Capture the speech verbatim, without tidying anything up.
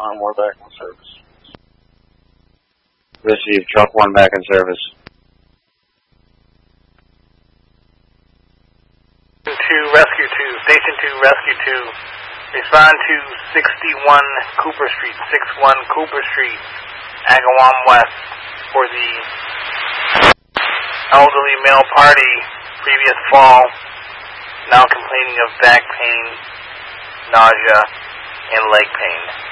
On, we're back in service. Receive, truck one back in service. two, Rescue two, Station two, Rescue two. Respond to sixty-one Cooper Street, sixty-one Cooper Street, Agawam West, for the elderly male party, previous fall, now complaining of back pain, nausea, and leg pain.